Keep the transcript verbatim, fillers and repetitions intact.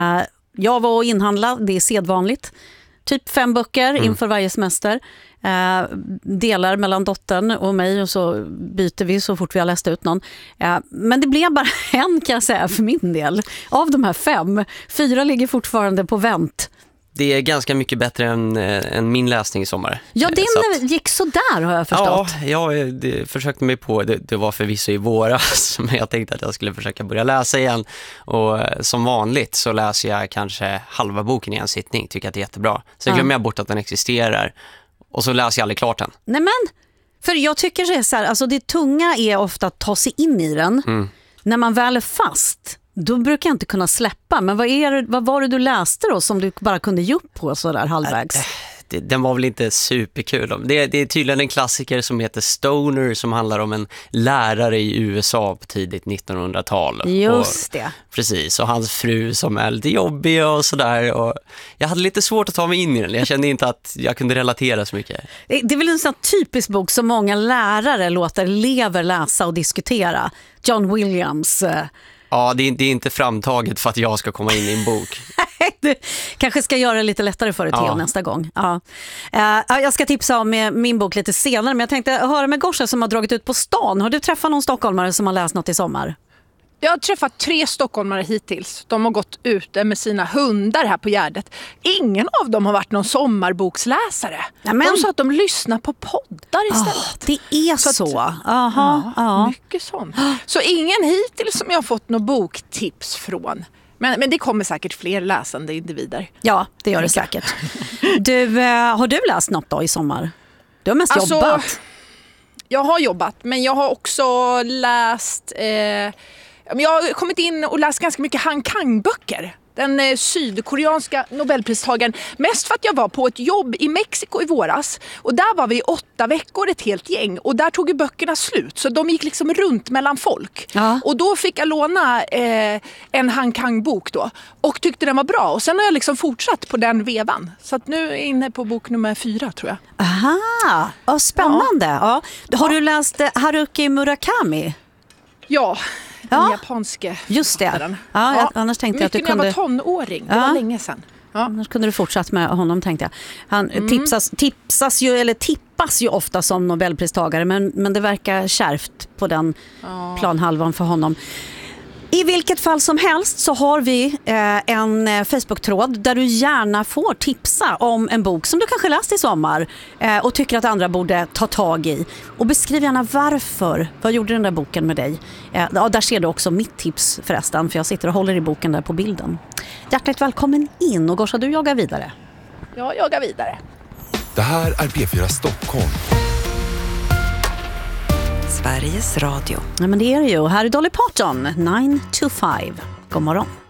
Uh, jag var och inhandlade, det är sedvanligt. Typ fem böcker mm. inför varje semester. Uh, delar mellan dottern och mig och så byter vi så fort vi har läst ut någon. Uh, men det blev bara en, kan jag säga, för min del. Av de här fem. Fyra ligger fortfarande på vänt. Det är ganska mycket bättre än, än min läsning i sommar. Ja, din att, gick så där har jag förstått. Ja, jag det, försökte mig på, det, det var förvisso i våras, men jag tänkte att jag skulle försöka börja läsa igen. Och som vanligt så läser jag kanske halva boken i en sittning, tycker att det är jättebra. Sen glömmer jag bort att den existerar och så läser jag aldrig klart den. Nej men, för jag tycker det är så här, alltså det tunga är ofta att ta sig in i den. Mm. När man väl är fast, då brukar jag inte kunna släppa. Men vad, är det, vad var det du läste då som du bara kunde ge upp på så där halvvägs? Det, den var väl inte superkul. Det, det är tydligen en klassiker som heter Stoner som handlar om en lärare i U S A på tidigt nittonhundratal. Just och, det. Precis, och hans fru som är lite jobbig och sådär. Och jag hade lite svårt att ta mig in i den. Jag kände inte att jag kunde relatera så mycket. Det, det är väl en sån typisk bok som många lärare låter elever läsa och diskutera. John Williams. Ja, det är, det är inte framtaget för att jag ska komma in i en bok. Du kanske ska göra det lite lättare för dig till ja. nästa gång. Ja. Uh, jag ska tipsa om min bok lite senare, men jag tänkte höra med Gorsa som har dragit ut på stan. Har du träffat någon stockholmare som har läst något i sommar? Jag har träffat tre stockholmare hittills. De har gått ute med sina hundar här på Gärdet. Ingen av dem har varit någon sommarboksläsare. Ja, men... De sa att de lyssnar på poddar istället. Oh, det är så. så. Att, Aha, ja, ja. Mycket sånt. Så ingen hittills som jag har fått någon boktips från. Men, men det kommer säkert fler läsande individer. Ja, det gör det säkert. Du, eh, har du läst något då i sommar? Du har mest alltså, jobbat. Jag har jobbat, men jag har också läst... Eh, jag har kommit in och läst ganska mycket Han Kang-böcker. Den eh, sydkoreanska nobelpristagaren. Mest för att jag var på ett jobb i Mexiko i våras. Och där var vi i åtta veckor ett helt gäng. Och där tog ju böckerna slut. Så de gick liksom runt mellan folk. Ja. Och då fick jag låna eh, en Han Kang-bok då. Och tyckte den var bra. Och sen har jag liksom fortsatt på den vevan. Så att nu är jag inne på bok nummer fyra, tror jag. Aha, oh, spännande. Ja. Ja. Har du läst Haruki Murakami? Ja, den ja. japanske Just det. Ja, ja. Annars tänkte jag att du kunde... när jag var tonåring, det ja. var länge sedan. Ja. Annars kunde du fortsatt med honom, tänkte jag. Han mm. tipsas, tipsas ju, eller tippas ju ofta som nobelpristagare, men, men det verkar kärvt på den ja. planhalvan för honom. I vilket fall som helst så har vi eh, en Facebook-tråd där du gärna får tipsa om en bok som du kanske läst i sommar eh, och tycker att andra borde ta tag i. Och beskriv gärna varför. Vad gjorde den där boken med dig? Eh, ja, där ser du också mitt tips förresten, för jag sitter och håller i boken där på bilden. Hjärtligt välkommen in, och Gorsa, du jagar vidare. Jag jagar vidare. Det här är P fyra Stockholm. Sveriges Radio. Ja, men det är det ju. Här är Dolly Parton, nine to five. God morgon.